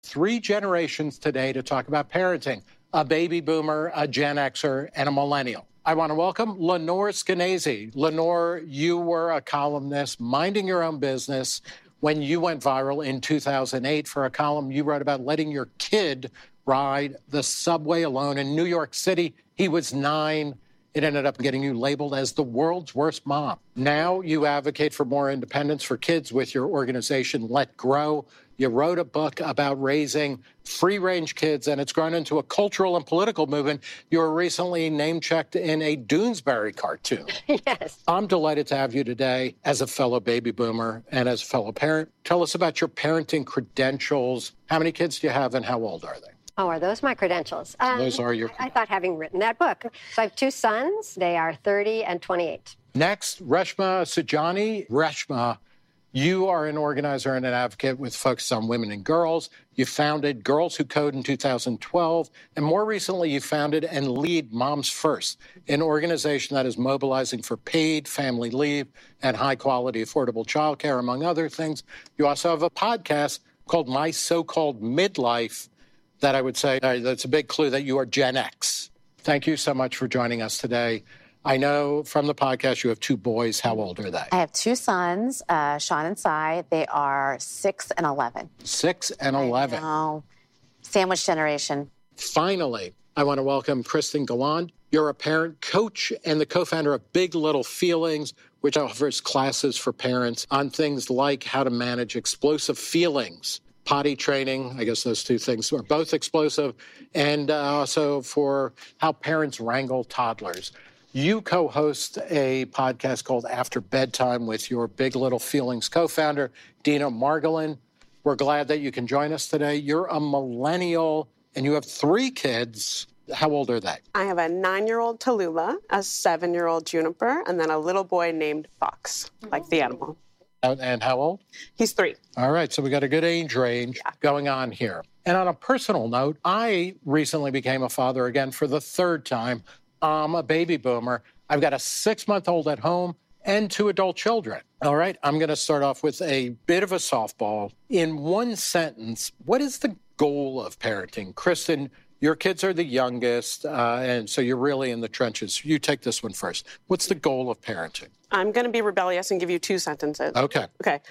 Three generations today to talk about parenting: a baby boomer, a Gen Xer, and a millennial. I want to welcome Lenore Skenazy. Lenore, you were a columnist minding your own business when you went viral in 2008 for a column you wrote about letting your kid ride the subway alone in New York City. He was 9. It ended up getting you labeled as the world's worst mom. Now you advocate for more independence for kids with your organization, Let Grow. You wrote a book about raising free-range kids, and it's grown into a cultural and political movement. You were recently name-checked in a Doonesbury cartoon. Yes. I'm delighted to have you today as a fellow baby boomer and as a fellow parent. Tell us about your parenting credentials. How many kids do you have, and how old are they? Oh, are those my credentials? Those are your I thought, having written that book. So I have 2 sons. They are 30 and 28. Next, Reshma Saujani. Reshma, you are an organizer and an advocate with focus on women and girls. You founded Girls Who Code in 2012, and more recently you founded and lead Moms First, an organization that is mobilizing for paid family leave and high-quality, affordable childcare, among other things. You also have a podcast called My So-Called Midlife that I would say that's a big clue that you are Gen X. Thank you so much for joining us today. I know from the podcast you have 2 boys. How old are they? I have 2 sons, Sean and Cy. They are 6 and 11. 6 and 11. I know. Sandwich generation. Finally, I want to welcome Kristen Galland. You're a parent coach and the co-founder of Big Little Feelings, which offers classes for parents on things like how to manage explosive feelings, potty training. I guess those 2 things are both explosive, and also for how parents wrangle toddlers. You co-host a podcast called After Bedtime with your Big Little Feelings co-founder, Dina Margolin. We're glad that you can join us today. You're a millennial, and you have 3 kids. How old are they? I have a 9-year-old Tallulah, a 7-year-old Juniper, and then a little boy named Fox, like the animal. And how old? He's 3. All right, so we got a good age range going on here. And on a personal note, I recently became a father again for the 3rd time. I'm a baby boomer. I've got a 6-month-old at home and 2 adult children. All right, I'm going to start off with a bit of a softball. In one sentence, what is the goal of parenting? Kristen, your kids are the youngest, and so you're really in the trenches. You take this one first. What's the goal of parenting? I'm going to be rebellious and give you 2 sentences. Okay. Okay.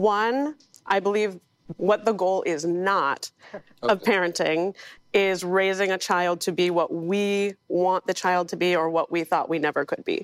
1, I believe what the goal is not of parenting is raising a child to be what we want the child to be or what we thought we never could be.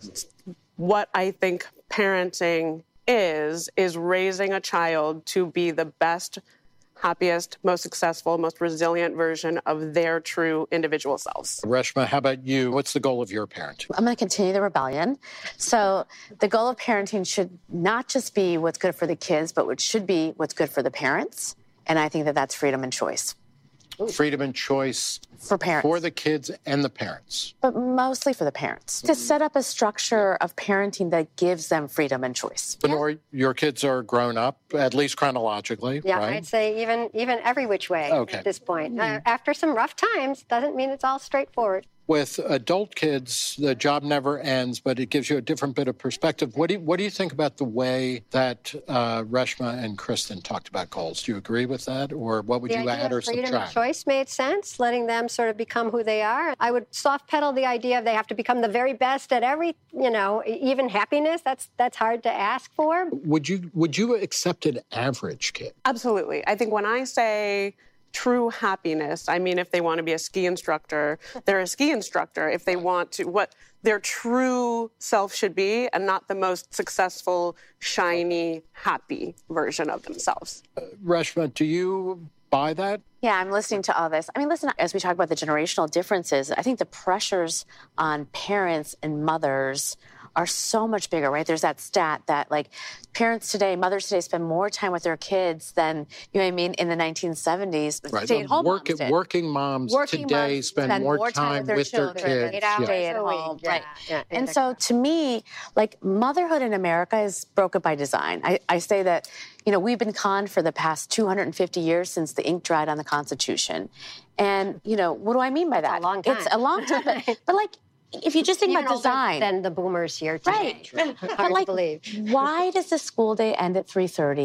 What I think parenting is raising a child to be the best, happiest, most successful, most resilient version of their true individual selves. Reshma, how about you? What's the goal of your parenting? I'm going to continue the rebellion. So the goal of parenting should not just be what's good for the kids, but what should be what's good for the parents. And I think that that's freedom and choice. Freedom and choice for parents, for the kids and the parents, but mostly for the parents, to set up a structure of parenting that gives them freedom and choice. Lenore, your kids are grown up, at least chronologically, yeah, right? I'd say even every which way at this point. After some rough times, doesn't mean it's all straightforward. With adult kids, the job never ends, but it gives you a different bit of perspective. What do you think about the way that Reshma and Kristen talked about goals? Do you agree with that, or what would you add or subtract? Freedom of choice made sense, letting them sort of become who they are. I would soft pedal the idea of they have to become the very best at every, even happiness. That's hard to ask for. Would you accept an average kid? Absolutely. I think when I say true happiness, I mean, if they want to be a ski instructor, they're a ski instructor. If they want to, what their true self should be, and not the most successful, shiny, happy version of themselves. Reshma, do you buy that? Yeah, I'm listening to all this. I mean, listen, as we talk about the generational differences, I think the pressures on parents and mothers are so much bigger, right? There's that stat that, like, parents today, mothers today spend more time with their kids than, in the 1970s. Right. Stay-at-home moms did. Working moms today spend more time with their kids. 8 hours stay at home. Right. Yeah. And so to me, like, motherhood in America is broken by design. I say that, we've been conned for the past 250 years since the ink dried on the Constitution. And, what do I mean by that? It's a long time. It's a long time. But like, if you just think about design, then the boomers here today. Right. Hard but to believe. Why does the school day end at 3:30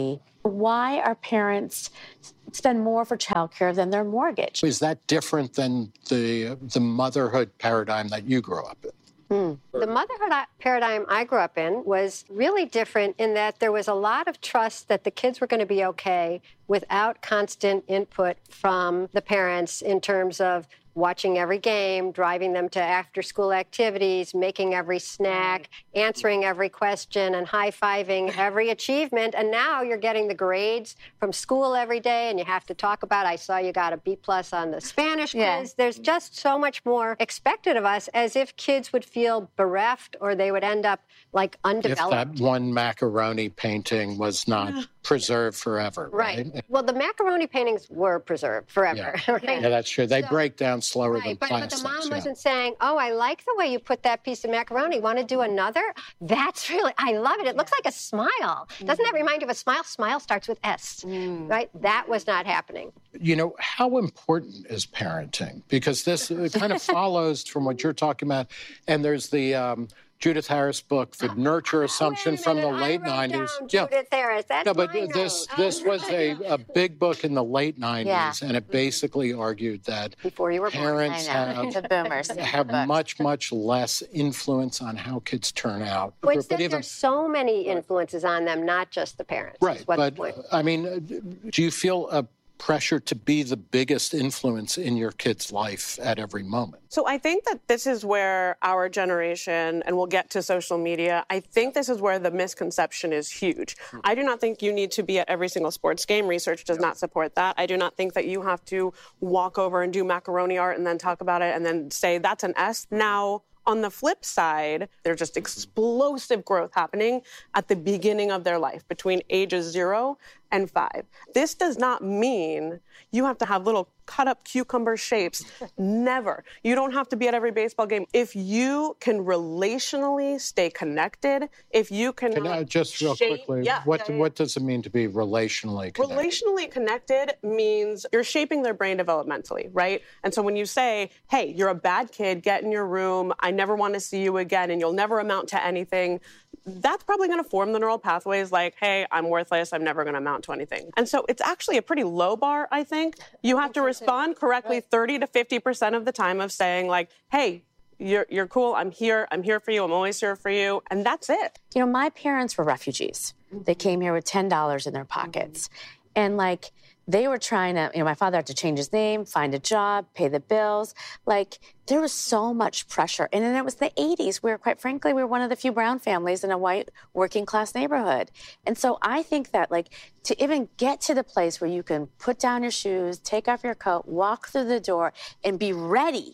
Why are parents spend more for childcare than their mortgage? Is that different than the motherhood paradigm that you grew up in? The motherhood paradigm I grew up in was really different in that there was a lot of trust that the kids were going to be okay without constant input from the parents in terms of watching every game, driving them to after-school activities, making every snack, answering every question, and high-fiving every achievement. And now you're getting the grades from school every day, and you have to talk about, I saw you got a B+ on the Spanish quiz. There's just so much more expected of us, as if kids would feel bereft or they would end up like undeveloped. If that one macaroni painting was not preserved forever, right? Well, the macaroni paintings were preserved forever. Yeah, right? yeah, that's true. They break down slower than But plastics. the mom wasn't saying, oh, I like the way you put that piece of macaroni. Want to do another? That's really, I love it. It looks like a smile. Doesn't that remind you of a smile? Smile starts with S, right? That was not happening. You know, how important is parenting? Because this kind of follows from what you're talking about. And there's the Judith Harris book, The Nurture Assumption from the late 90s. Judith Harris, that's but my this note. was a big book in the late 90s, and it basically argued that Before you were born. parents The boomers. have much, much less influence on how kids turn out. Well, it's that there's so many influences on them, not just the parents. Right, is what but the point. I mean, do you feel a pressure to be the biggest influence in your kid's life at every moment? So I think that this is where our generation, and we'll get to social media, I think this is where the misconception is huge. I do not think you need to be at every single sports game. Research does not support that. I do not think that you have to walk over and do macaroni art and then talk about it and then say that's an S. Now, on the flip side, there's just explosive growth happening at the beginning of their life, between ages 0 and 5. This does not mean you have to have little cut-up cucumber shapes. Never. You don't have to be at every baseball game. If you can relationally stay connected, if you can... just real quickly, what does it mean to be relationally connected? Relationally connected means you're shaping their brain developmentally, right? And so when you say, hey, you're a bad kid, get in your room, I never want to see you again, and you'll never amount to anything, that's probably going to form the neural pathways like, hey, I'm worthless, I'm never going to amount to anything. And so it's actually a pretty low bar, I think. You have to respond correctly 30 to 50% of the time of saying like, hey, you're cool, I'm here for you, I'm always here for you, and that's it. You know, my parents were refugees. They came here with $10 in their pockets. And like, they were trying to, my father had to change his name, find a job, pay the bills. Like, there was so much pressure. And then it was the 80s where, quite frankly, we were one of the few brown families in a white working class neighborhood. And so I think that, like, to even get to the place where you can put down your shoes, take off your coat, walk through the door, and be ready,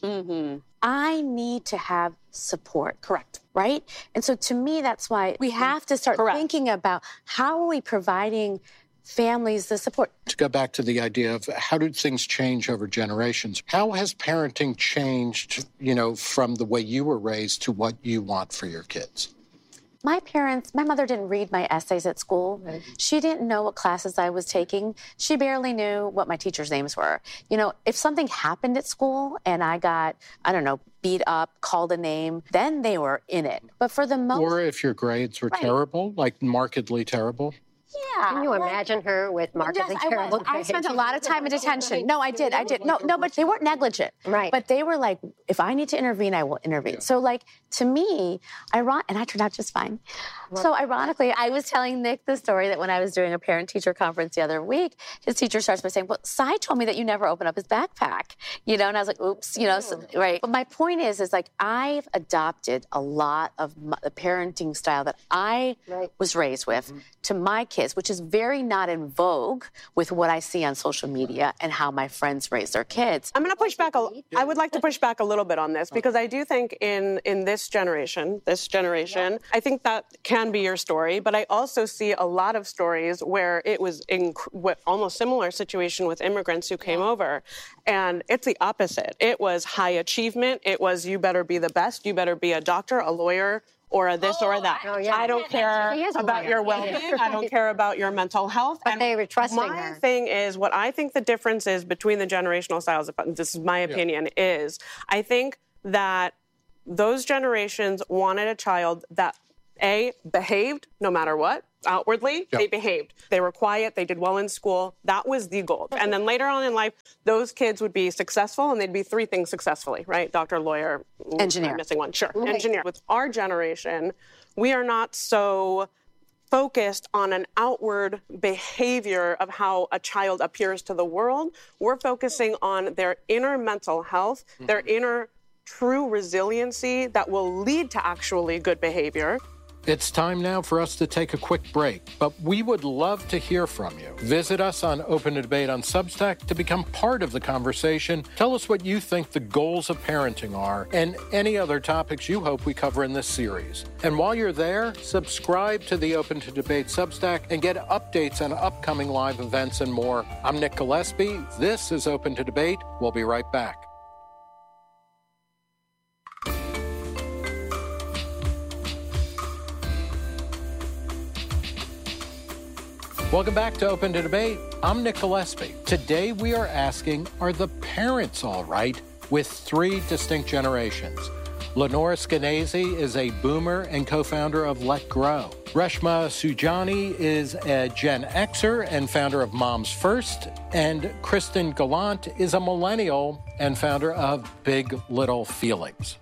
I need to have support. Correct. Right? And so to me, that's why we have to start thinking about how are we providing families the support. To go back to the idea of how did things change over generations? How has parenting changed, from the way you were raised to what you want for your kids? My mother didn't read my essays at school. Right. She didn't know what classes I was taking. She barely knew what my teachers' names were. If something happened at school and I got, beat up, called a name, then they were in it. But for the most... Or if your grades were terrible, like markedly terrible? Yeah. Can you imagine her with markedly terrible grades? I spent a lot of time in detention. No, I did. No, but they weren't negligent. Right. But they were like, if I need to intervene, I will intervene. Yeah. So, like, to me, and I turned out just fine. Well, so, ironically, I was telling Nick the story that when I was doing a parent-teacher conference the other week, his teacher starts by saying, well, Cy told me that you never open up his backpack. And I was like, oops, right. But my point is like, I've adopted a lot of the parenting style that I was raised with to my kids, which is very not in vogue with what I see on social media and how my friends raise their kids. I'm going to push back. I would like to push back a little bit on this because I do think in this generation, I think that can be your story. But I also see a lot of stories where it was almost similar situation with immigrants who came over. And it's the opposite. It was high achievement. It was you better be the best. You better be a doctor, a lawyer, or a this or a that. Oh, yeah. I don't care about your well-being. I don't care about your mental health. But they were trusting her. My thing is, what I think the difference is between the generational styles, this is my opinion, is I think that those generations wanted a child that behaved no matter what. Outwardly, Yep. they behaved. They were quiet. They did well in school. That was the goal. And then later on in life, those kids would be successful, and they'd be three things successfully, right? Doctor, lawyer, Engineer. I'm missing one. Sure, Right. engineer. With our generation, we are not so focused on an outward behavior of how a child appears to the world. We're focusing on their inner mental health, their inner true resiliency that will lead to actually good behavior. It's time now for us to take a quick break, but we would love to hear from you. Visit us on Open to Debate on Substack to become part of the conversation. Tell us what you think the goals of parenting are and any other topics you hope we cover in this series. And while you're there, subscribe to the Open to Debate Substack and get updates on upcoming live events and more. I'm Nick Gillespie. This is Open to Debate. We'll be right back. Welcome back to Open to Debate. I'm Nick Gillespie. Today we are asking, are the parents all right with three distinct generations? Lenore Skenazy is a boomer and co-founder of Let Grow. Reshma Saujani is a Gen Xer and founder of Moms First. And Kristen Gallant is a millennial and founder of Big Little Feelings.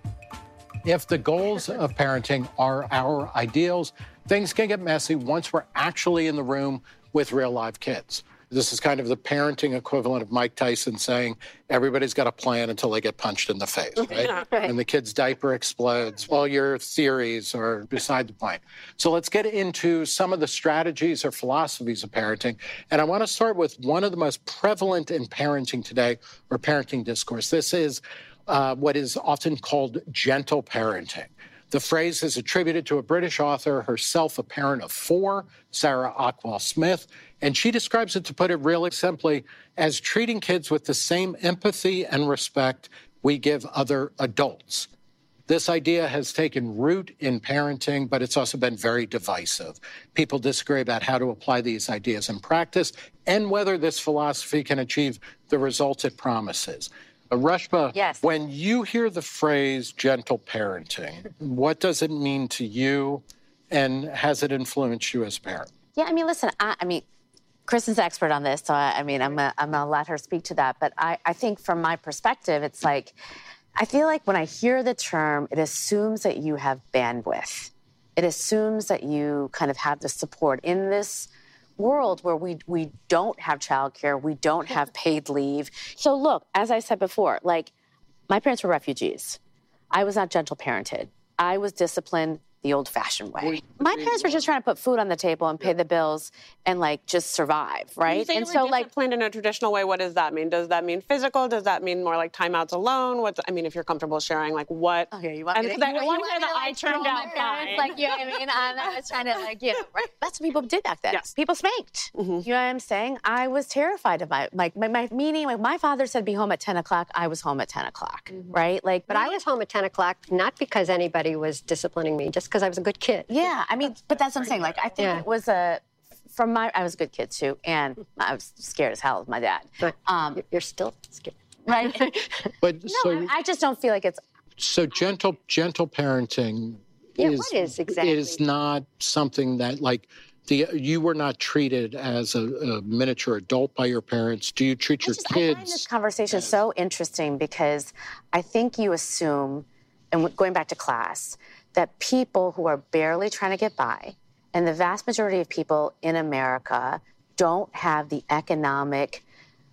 If the goals of parenting are our ideals, things can get messy once we're actually in the room with real live kids. This is kind of the parenting equivalent of Mike Tyson saying, everybody's got a plan until they get punched in the face, right? Yeah. Right. And the kid's diaper explodes. All your theories are beside the point. So let's get into some of the strategies or philosophies of parenting. And I want to start with one of the most prevalent in parenting today, or parenting discourse. This is what is often called gentle parenting. The phrase is attributed to a British author, herself a parent of four, Sarah Ockwell Smith, and she describes it, to put it really simply, as treating kids with the same empathy and respect we give other adults. This idea has taken root in parenting, but it's also been very divisive. People disagree about how to apply these ideas in practice and whether this philosophy can achieve the results it promises. Reshma, Yes. when you hear the phrase gentle parenting, what does it mean to you, and has it influenced you as a parent? Yeah, I mean, listen, I mean, Kristen's expert on this, so I'm gonna let her speak to that. But I think from my perspective, it's like, I feel like when I hear the term, it assumes that you have bandwidth. It assumes that you kind of have the support in this world where we don't have childcare, we don't have paid leave. So look, as I said before, like, my parents were refugees. I was not gentle parented. I was disciplined the old-fashioned way. My parents were just trying to put food on the table and pay the bills and, like, just survive, right? You say And you so, were like, disciplined in a traditional way. What does that mean? Does that mean physical? Does that mean more like timeouts alone? I mean, if you're comfortable sharing, like, what? okay, you want And me to, because I you want want to hear me that I throw turned my out parents, fine. like, you know what I mean? I was trying to, like, you know, right? That's what people did back then. Yes. People spanked. You know what I'm saying? I was terrified of my meaning. Like, my father said, be home at 10 o'clock. I was home at 10 o'clock, right? Like, But I was home at 10 o'clock, not because anybody was disciplining me, just because I was a good kid. yeah, I mean, but that's what I'm saying. Like, I think Yeah. it was I was a good kid too, and I was scared as hell of my dad. But you're still scared. Right? But No, I just don't feel like it's. so gentle parenting Yeah, what is exactly? is not something that, like, you were not treated as a miniature adult by your parents. Do you treat your I find this kids? conversation so interesting because I think you assume, and going back to class, that people who are barely trying to get by, and the vast majority of people in America don't have the economic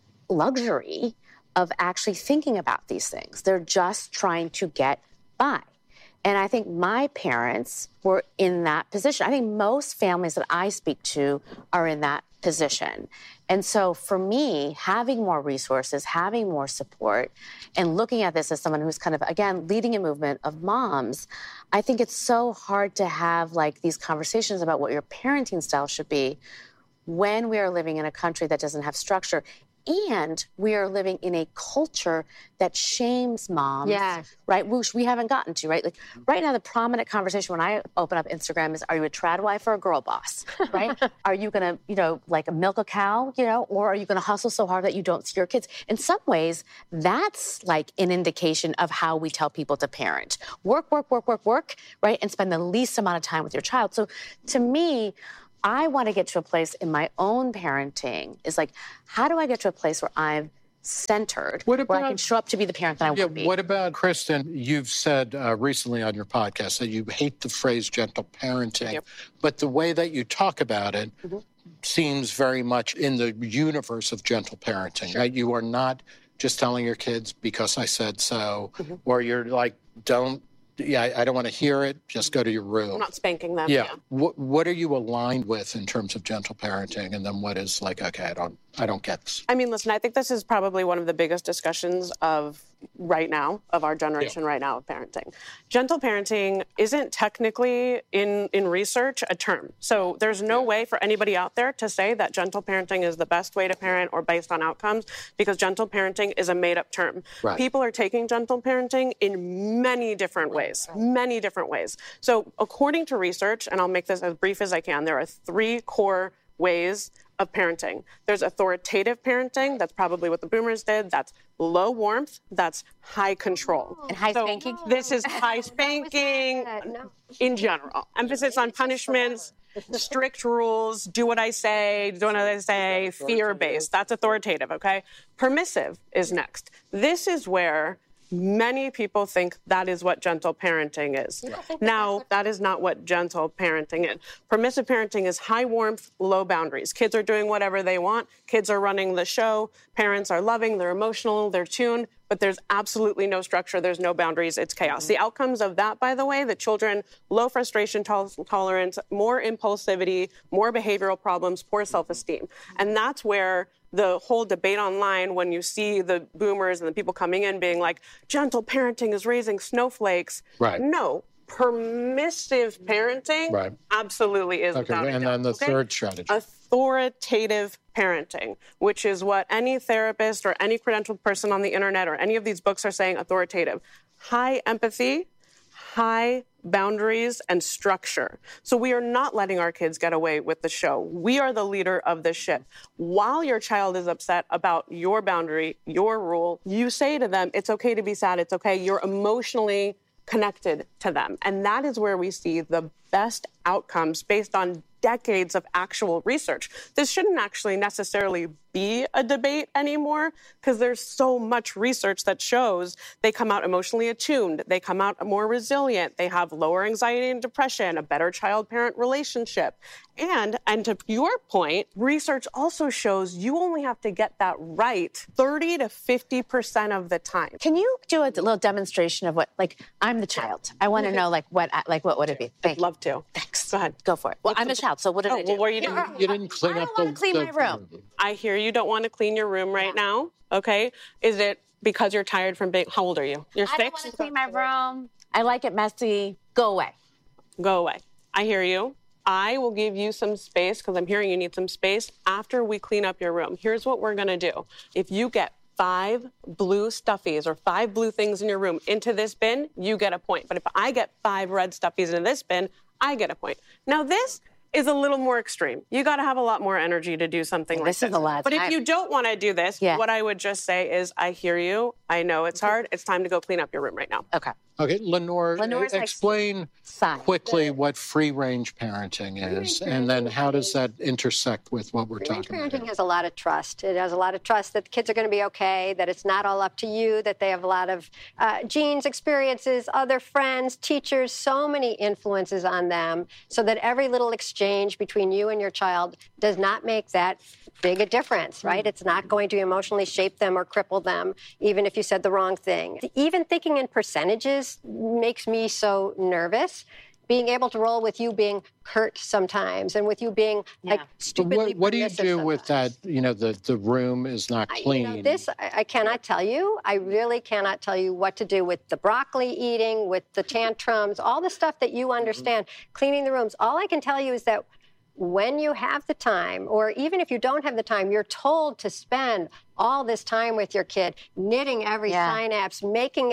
luxury of actually thinking about these things. They're just trying to get by. And I think my parents were in that position. I think most families that I speak to are in that position. And so for me, having more resources, having more support, and looking at this as someone who's kind of, again, leading a movement of moms, I think it's so hard to have, like, these conversations about what your parenting style should be when we are living in a country that doesn't have structure. And we are living in a culture that shames moms, right? Which we haven't gotten to, right? Like right now, the prominent conversation when I open up Instagram is, are you a trad wife or a girl boss, right? Are you gonna, like milk a cow, or are you gonna hustle so hard that you don't see your kids? In some ways, that's like an indication of how we tell people to parent. Work, right? And spend the least amount of time with your child. So to me, I want to get to a place in my own parenting is like, how do I get to a place where I'm centered, where I can show up to be the parent that I want to be? What about, Kristen, you've said recently on your podcast that you hate the phrase gentle parenting, but the way that you talk about it seems very much in the universe of gentle parenting, right? You are not just telling your kids because I said so, or you're like, I don't want to hear it. Just go to your room. I'm not spanking them. Yeah. What are you aligned with in terms of gentle parenting? And then what is like, okay, I don't get this. I mean, listen, I think this is probably one of the biggest discussions of right now, of our generation right now of parenting. Gentle parenting isn't technically in research a term. So there's no way for anybody out there to say that gentle parenting is the best way to parent or based on outcomes, because gentle parenting is a made-up term. Right. People are taking gentle parenting in many different ways, many different ways. So according to research, and I'll make this as brief as I can, there are 3 core ways of parenting. There's authoritative parenting. That's probably what the boomers did. That's low warmth. That's high control. And high spanking? This is high spanking in general. Emphasis on punishments, strict rules, do what I say, don't know what I say, fear-based. That's authoritative, okay? Permissive is next. This is where many people think that is what gentle parenting is. Now, that is not what gentle parenting is. Permissive parenting is high warmth, low boundaries. Kids are doing whatever they want. Kids are running the show. Parents are loving, they're emotional, they're tuned, but there's absolutely no structure. There's no boundaries. It's chaos. The outcomes of that, by the way, the children, low frustration tolerance, more impulsivity, more behavioral problems, poor self-esteem. And that's where the whole debate online, when you see the boomers and the people coming in being like, gentle parenting is raising snowflakes. Right. No, permissive parenting absolutely is. Okay, and then the third strategy. Authoritative parenting, which is what any therapist or any credentialed person on the internet or any of these books are saying, authoritative. High empathy, high boundaries, and structure. So we are not letting our kids get away with the show. We are the leader of the ship. While your child is upset about your boundary, your rule, you say to them, it's okay to be sad, it's okay. You're emotionally connected to them. And that is where we see the best outcomes based on decades of actual research. This shouldn't actually necessarily be a debate anymore, because there's so much research that shows they come out emotionally attuned, they come out more resilient, they have lower anxiety and depression, a better child-parent relationship. And to your point, research also shows you only have to get that right 30 to 50% of the time. Can you do a little demonstration of what, like, I'm the child. I want to know, what would it be? I'd love to. Thanks. Go ahead. Go for it. Well, I'm a child, so what did I do? Well, what are you doing? You didn't clean up I don't want to clean my room. I hear you don't want to clean your room right now, okay? Is it because you're tired from being, how old are you? You're 6? I don't want to clean my room. I like it messy. Go away. Go away. I hear you. I will give you some space, because I'm hearing you need some space, after we clean up your room. Here's what we're going to do. If you get 5 blue stuffies or 5 blue things in your room into this bin, you get a point. But if I get 5 red stuffies in this bin, I get a point. Now, this is a little more extreme. You got to have a lot more energy to do something like this. This is a lot. But if you don't want to do this, what I would just say is, I hear you. I know it's hard. It's time to go clean up your room right now. Okay. Okay, Lenore, explain quickly what free-range parenting is, and then how does that intersect with what we're talking about? Parenting has a lot of trust. It has a lot of trust that the kids are going to be okay, that it's not all up to you, that they have a lot of genes, experiences, other friends, teachers, so many influences on them, so that every little exchange between you and your child does not make that big a difference, right? It's not going to emotionally shape them or cripple them, even if you said the wrong thing. Even thinking in percentages makes me so nervous. Being able to roll with you being hurt sometimes, and with you being like stupidly what do you do with that? The room is not clean. I cannot tell you. I really cannot tell you what to do with the broccoli eating, with the tantrums, all the stuff that you understand. Cleaning the rooms. All I can tell you is that when you have the time, or even if you don't have the time, you're told to spend all this time with your kid, knitting every synapse, making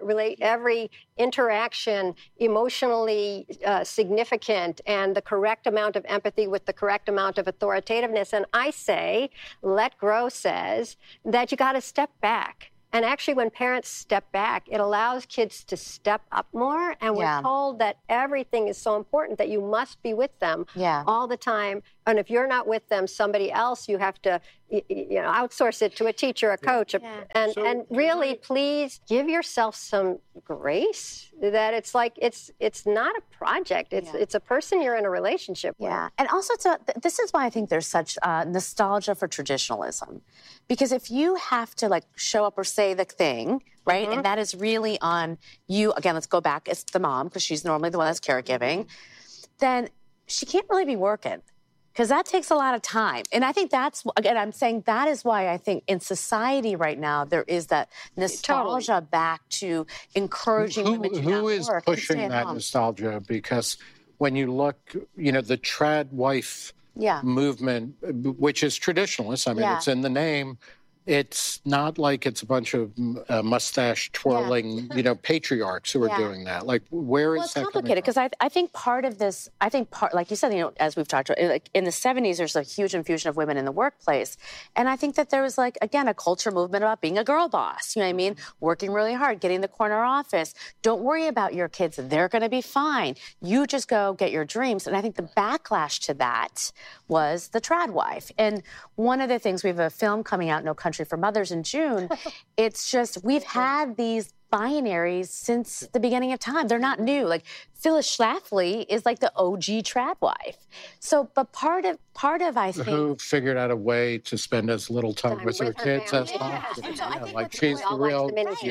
every interaction emotionally significant, and the correct amount of empathy with the correct amount of authoritativeness. And I say, Let Grow says that you got to step back. And actually, when parents step back, it allows kids to step up more. And we're told that everything is so important that you must be with them all the time. And if you're not with them, somebody else, you have to outsource it to a teacher, a coach. And really, please give yourself some grace. That it's like, it's not a project. It's a person you're in a relationship with. Yeah, and also this is why I think there's such nostalgia for traditionalism. Because if you have to show up or say the thing, right, and that is really on you, again, let's go back, it's the mom, because she's normally the one that's caregiving, then she can't really be working. Because that takes a lot of time. And I think I'm saying that is why I think in society right now, there is that nostalgia back to encouraging women to not work. Who is pushing that nostalgia? Because when you look, the trad wife movement, which is traditionalist, I mean, it's in the name. It's not like it's a bunch of mustache twirling, patriarchs who are doing that. Like, where is that? Well, it's complicated because I think part of this, like you said, as we've talked about, in the 70s, there's a huge infusion of women in the workplace. And I think that there was, again, a culture movement about being a girl boss. You know what I mean? Working really hard, getting the corner office. Don't worry about your kids. They're going to be fine. You just go get your dreams. And I think the backlash to that was the trad wife. And one of the things, we have a film coming out, No Country for Mothers, in June. It's just, we've had these binaries since the beginning of time. They're not new. Like, Phyllis Schlafly is like the OG trad wife. So, but part of I think, who figured out a way to spend as little time with her kids as possible. She's the real.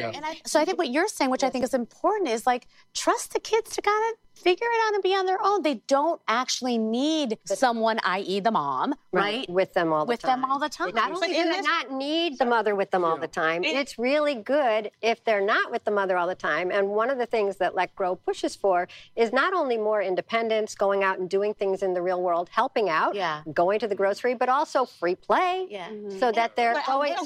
So I think what you're saying, which I think is important, is trust the kids to kind of figure it out and be on their own. They don't actually need someone, i.e. the mom, right? With them all the time. Not only do they not need the mother with them all the time, it's really good if they're not with the mother all the time. And one of the things that Let Grow pushes for is not only more independence, going out and doing things in the real world, helping out, going to the grocery, but also free play, so that they're going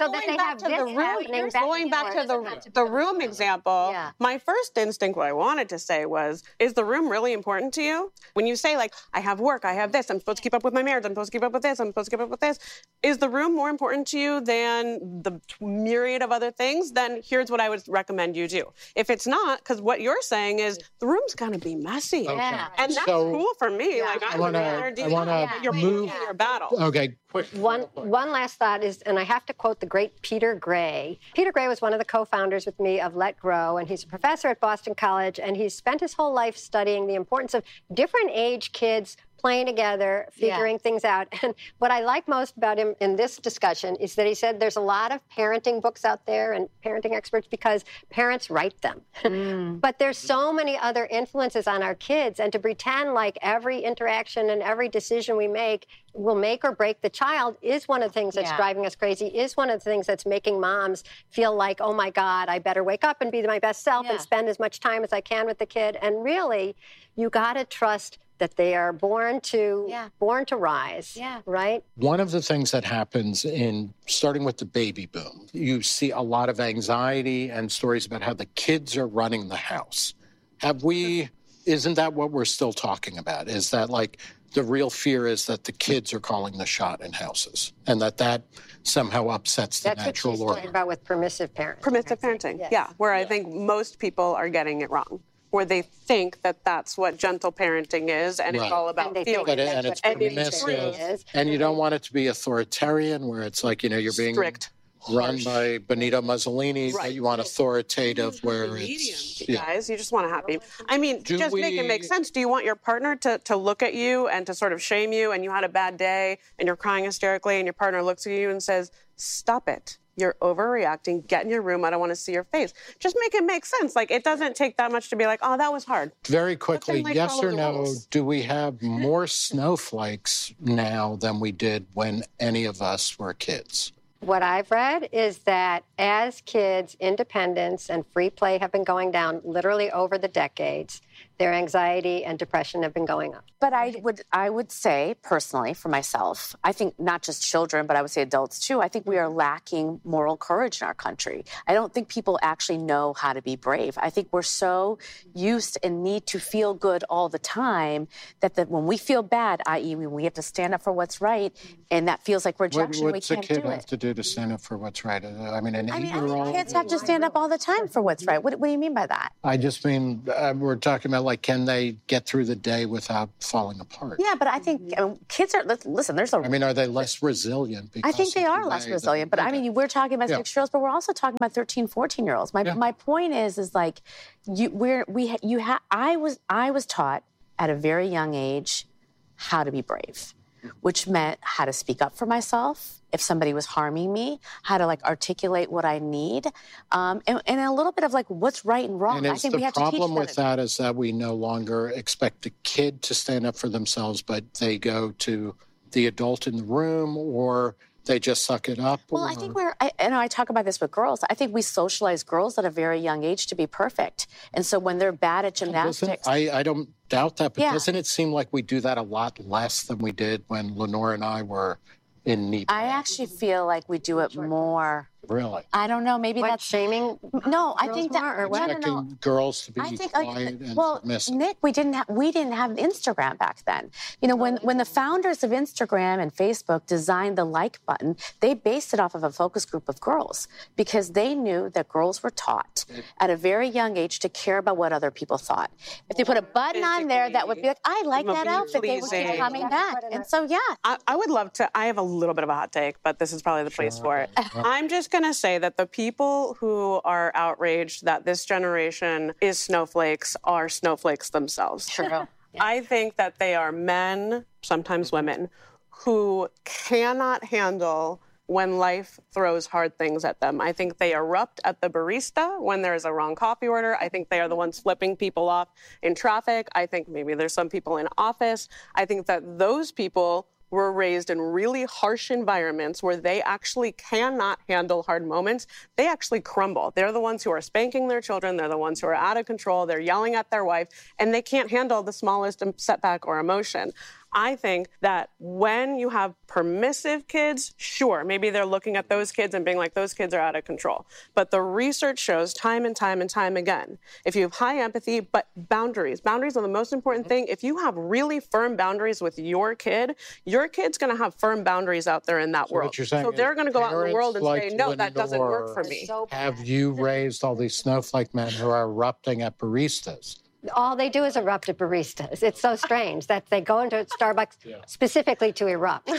back to the room example. My first instinct, what I wanted to say was, is the room really important to you? When you say, I have work, I have this, I'm supposed to keep up with my marriage, I'm supposed to keep up with this, I'm supposed to keep up with this, is the room more important to you than the myriad of other things? Then here's what I would recommend you do. If it's not, because what you're saying is the room's going to be messy. Okay. And that's cool for me. I want to move your battle. Okay. One last thought is, and I have to quote the great Peter Gray. Peter Gray was one of the co-founders with me of Let Grow, and he's a professor at Boston College, and he's spent his whole life studying the importance of different age kids playing together, figuring things out. And what I like most about him in this discussion is that he said there's a lot of parenting books out there and parenting experts because parents write them. But there's so many other influences on our kids, and to pretend like every interaction and every decision we make will make or break the child is one of the things that's driving us crazy, is one of the things that's making moms feel like, oh my God, I better wake up and be my best self and spend as much time as I can with the kid. And really, you got to trust that they are born to rise, right? One of the things that happens starting with the baby boom, you see a lot of anxiety and stories about how the kids are running the house. Isn't that what we're still talking about? Is that the real fear is that the kids are calling the shot in houses, and that somehow upsets the natural order? That's what she's talking about with permissive parenting. Permissive parenting, where I think most people are getting it wrong. Where they think that that's what gentle parenting is, and it's all about feeling. And it's permissive, and you don't want it to be authoritarian, where it's you're being strict, run by Benito Mussolini, but you want authoritative, where it's guys, you just want to happy. I mean, make it make sense. Do you want your partner to look at you and to sort of shame you, and you had a bad day, and you're crying hysterically, and your partner looks at you and says, "Stop it. You're overreacting. Get in your room. I don't want to see your face." Just make it make sense. It doesn't take that much to be like, oh, that was hard. Very quickly, yes or no, do we have more snowflakes now than we did when any of us were kids? What I've read is that as kids, independence and free play have been going down literally over the decades, their anxiety and depression have been going up. But I would say personally for myself, I think not just children, but I would say adults too, I think we are lacking moral courage in our country. I don't think people actually know how to be brave. I think we're so used and need to feel good all the time that when we feel bad, i.e. when we have to stand up for what's right, and that feels like rejection, we What's a can't kid do have it. to do to stand up for what's right? I mean, an I mean, 8-year-old... kids have to stand up all the time for what's right. What do you mean by that? I just mean, we're talking about, like, can they get through the day without falling apart? Yeah, but I think kids are, listen, there's a... I mean, are they less resilient? I think they are less resilient, but I mean, we're talking about 6-year-olds, but we're also talking about 13, 14-year-olds. My point is like, I was taught at a very young age how to be brave, which meant how to speak up for myself if somebody was harming me, how to like articulate what I need, and a little bit of like what's right and wrong. And I think we have to teach them. the problem with that is that we no longer expect the kid to stand up for themselves, but they go to the adult in the room, or they just suck it up. Well, I think I talk about this with girls. I think we socialize girls at a very young age to be perfect. And so when they're bad at gymnastics... I don't doubt that, but doesn't it seem like we do that a lot less than we did when Lenore and I were in NEPA? I actually feel like we do it more... Really? I don't know. Maybe that's shaming. No, I think that or what? Expecting girls to be quiet and submissive. Nick, we didn't have Instagram back then. You know, when the founders of Instagram and Facebook designed the like button, they based it off of a focus group of girls because they knew that girls were taught at a very young age to care about what other people thought. If they put a button on there that would be like, I like that outfit, they would keep coming back. And so, yeah. I would love to. I have a little bit of a hot take, but this is probably the place for it. I'm just going to say that the people who are outraged that this generation is snowflakes are snowflakes themselves. True. I think that they are men, sometimes women, who cannot handle when life throws hard things at them. I think they erupt at the barista when there's a wrong coffee order. I think they are the ones flipping people off in traffic. I think maybe there's some people in office. I think that those people were raised in really harsh environments where they actually cannot handle hard moments. They actually crumble. They're the ones who are spanking their children. They're the ones who are out of control. They're yelling at their wife, and they can't handle the smallest setback or emotion. I think that when you have permissive kids, sure, maybe they're looking at those kids and being like, those kids are out of control. But the research shows time and time and time again, if you have high empathy, but boundaries are the most important thing. If you have really firm boundaries with your kid's going to have firm boundaries out there in that world. So they're going to go out in the world and say, no, that doesn't work for me. Have you raised all these snowflake men who are erupting at baristas? All they do is erupt at baristas. It's so strange that they go into Starbucks specifically to erupt.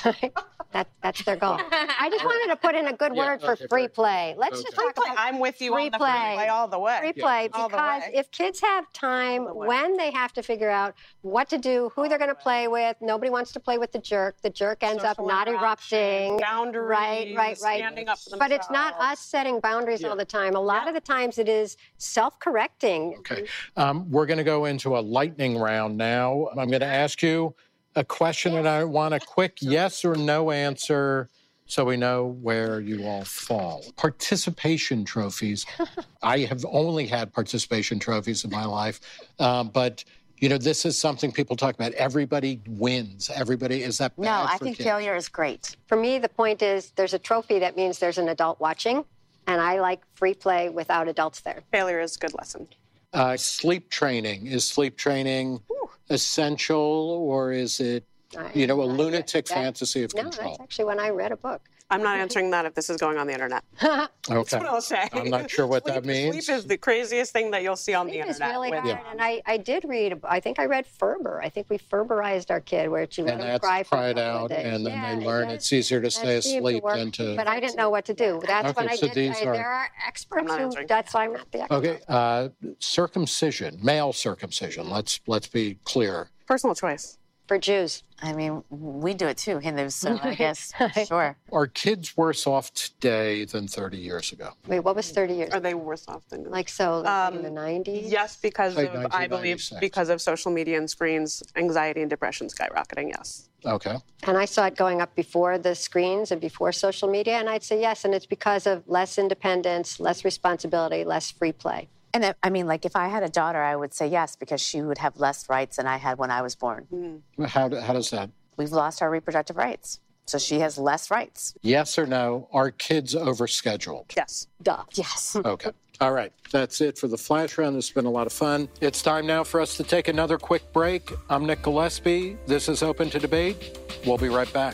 That's their goal. I just wanted to put in a good word for free play. Let's just talk about I'm with you free on the play. Free play all the way. Free play, because if kids have time when they have to figure out what to do, who they're going to play with, nobody wants to play with the jerk. The jerk ends up not erupting. Boundaries, right. standing up for themselves. But it's not us setting boundaries all the time. A lot of the times it is self-correcting. Okay. We're going to go into a lightning round now. I'm going to ask you a question, and I want a quick yes or no answer so we know where you all fall. Participation trophies. I have only had participation trophies in my life, but you know, this is something people talk about. Everybody wins. Everybody, is that bad No, I for think kids? failure is great. For me, the point is there's a trophy that means there's an adult watching, and I like free play without adults there. Failure is a good lesson. Sleep training. Is sleep training essential, or is it, a lunatic fantasy of control? No, that's actually when I read a book. I'm not answering that if this is going on the internet. Okay. That's what I'll say. I'm not sure what that means. Sleep is the craziest thing that you'll see on the Sleep internet. is really hard, and I did read, I think I read Ferber. I think we Ferberized our kid, where you let him cry for a couple out, of days. and then they learn it's easier to stay asleep than to... But I didn't know what to do. That's when I so did. these are- There are experts who, answering. that's why I'm not the expert. Okay, circumcision, male circumcision. Let's be clear. Personal choice. For Jews. I mean, we do it too, Hindus, so I guess, sure. Are kids worse off today than 30 years ago? Wait, what was 30 years? Are they worse off than... In the 90s? Yes, because Like of, I believe, 1996. because of social media and screens, anxiety and depression skyrocketing, yes. Okay. And I saw it going up before the screens and before social media, and I'd say yes, and it's because of less independence, less responsibility, less free play. And I mean, like, if I had a daughter, I would say yes, because she would have less rights than I had when I was born. How does that? We've lost our reproductive rights. So she has less rights. Yes or no, are kids overscheduled? Yes. Duh. Yes. Okay. All right. That's it for the Flash Round. It's been a lot of fun. It's time now for us to take another quick break. I'm Nick Gillespie. This is Open to Debate. We'll be right back.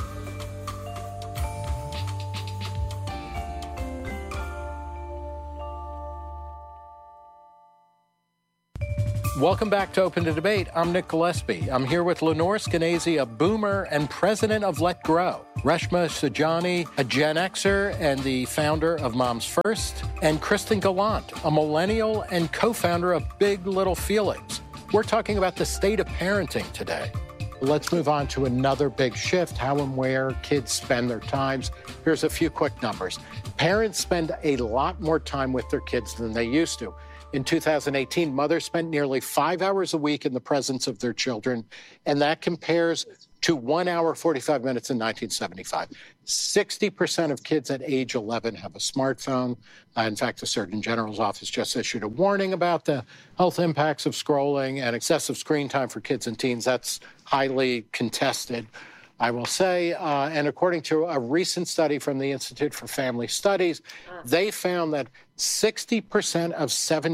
Welcome back to Open to Debate. I'm Nick Gillespie. I'm here with Lenore Skenazy, a boomer and president of Let Grow, Reshma Saujani, a Gen Xer and the founder of Moms First, and Kristen Gallant, a millennial and co-founder of Big Little Feelings. We're talking about the state of parenting today. Let's move on to another big shift, how and where kids spend their times. Here's a few quick numbers. Parents spend a lot more time with their kids than they used to. In 2018, mothers spent nearly 5 hours a week in the presence of their children, and that compares to 1 hour, 45 minutes in 1975. 60% of kids at age 11 have a smartphone. In fact, the Surgeon General's office just issued a warning about the health impacts of scrolling and excessive screen time for kids and teens. That's highly contested, I will say. And according to a recent study from the Institute for Family Studies, they found that 60% of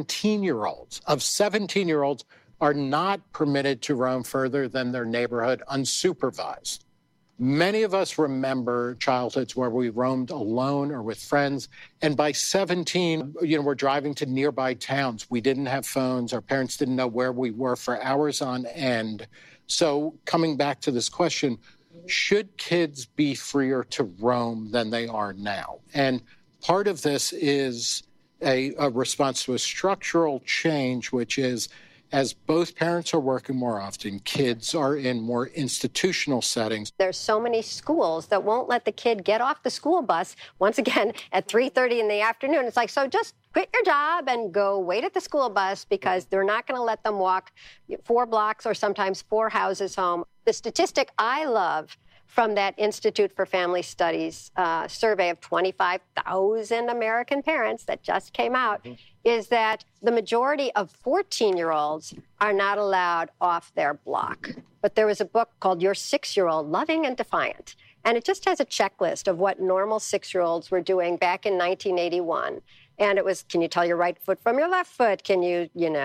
17-year-olds are not permitted to roam further than their neighborhood unsupervised. Many of us remember childhoods where we roamed alone or with friends. And by 17, we're driving to nearby towns. We didn't have phones. Our parents didn't know where we were for hours on end. So coming back to this question, should kids be freer to roam than they are now? And part of this is a response to a structural change, which is as both parents are working more often, kids are in more institutional settings. There's so many schools that won't let the kid get off the school bus, once again, at 3:30 in the afternoon. It's like, so just quit your job and go wait at the school bus because they're not going to let them walk 4 blocks or sometimes 4 houses home. The statistic I love from that Institute for Family Studies survey of 25,000 American parents that just came out is that the majority of 14-year-olds are not allowed off their block. But there was a book called Your 6-Year-Old, Loving and Defiant. And it just has a checklist of what normal 6-year-olds were doing back in 1981. And it was, can you tell your right foot from your left foot? Can you,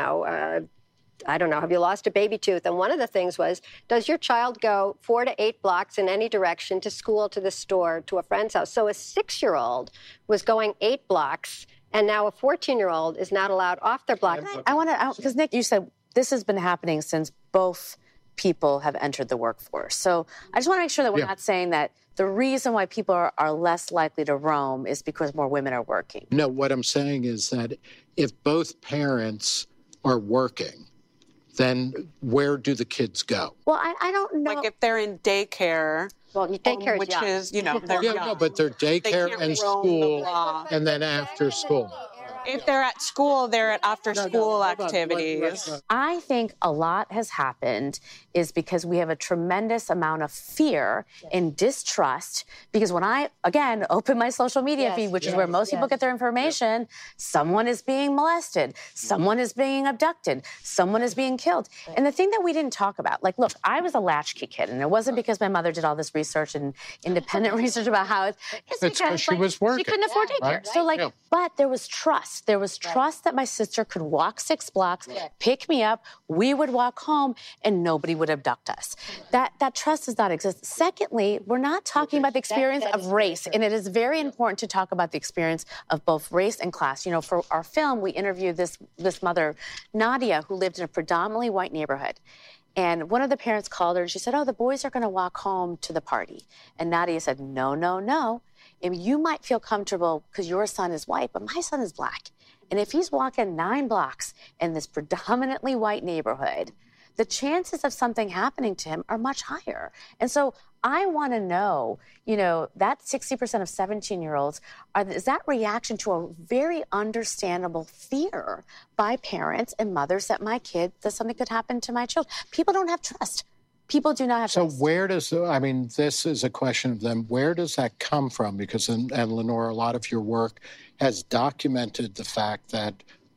I don't know, have you lost a baby tooth? And one of the things was, does your child go 4 to 8 blocks in any direction, to school, to the store, to a friend's house? So a 6-year-old was going 8 blocks, and now a 14-year-old is not allowed off their block. I want to, because Nick, you said this has been happening since both people have entered the workforce. So I just want to make sure that we're not saying that the reason why people are less likely to roam is because more women are working. No, what I'm saying is that if both parents are working, then where do the kids go? Well, I don't know. Like if they're in daycare. Well, daycare which young. is, they're young. No, but they're daycare can't and roam the school block. and then after school. If they're at school, they're at after-school activities. I think a lot has happened is because we have a tremendous amount of fear and distrust. Because when I, again, open my social media feed, which is where most people get their information, someone is being molested, someone is being abducted, someone is being killed. And the thing that we didn't talk about, like, look, I was a latchkey kid, and it wasn't because my mother did all this research and independent research about how it's because she was working. She couldn't afford daycare. Right? So, but there was trust. There was trust that my sister could walk 6 blocks, pick me up, we would walk home, and nobody would abduct us. That trust does not exist. Secondly, we're not talking about the experience of race, and it is very important to talk about the experience of both race and class. For our film, we interviewed this mother, Nadia, who lived in a predominantly white neighborhood. And one of the parents called her, and she said, the boys are going to walk home to the party. And Nadia said, no, no, no. And you might feel comfortable because your son is white, but my son is black. And if he's walking 9 blocks in this predominantly white neighborhood, the chances of something happening to him are much higher. And so I want to know, that 60% of 17-year-olds, is that reaction to a very understandable fear by parents and mothers that something could happen to my child. People don't have trust. People do not have trust. So where does, this is a question of them, where does that come from? Because, and Lenore, a lot of your work has documented the fact that